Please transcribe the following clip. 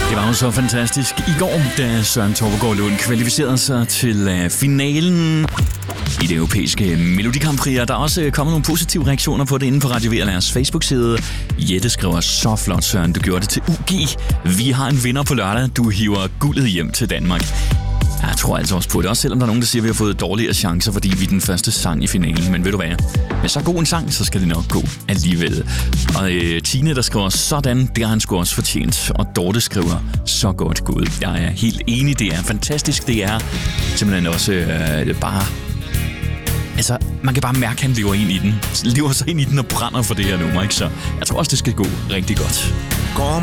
Det var jo så fantastisk i går, da Søren Torpegaard Lund kvalificerede sig til finalen i det europæiske Melodi Grand Prix. Der er også kommet nogle positive reaktioner på det inde på Radio VLR's Facebook-side. Jette skriver, så flot Søren, du gjorde det til UG. Vi har en vinder på lørdag. Du hiver guldet hjem til Danmark. Jeg tror altså også på det, også selvom der er nogen, der siger, at vi har fået dårligere chancer, fordi vi er den første sang i finalen. Men ved du hvad? Med så god en sang, så skal det nok gå alligevel. Og Tine, der skriver, sådan, det har han sgu også fortjent. Og Dorte skriver, så godt gået. Jeg er helt enig, det er fantastisk. Det er simpelthen også bare... Altså, man kan bare mærke, at han lever ind i den. Lever sig ind i den og brænder for det her nummer, ikke? Så jeg tror også, det skal gå rigtig godt.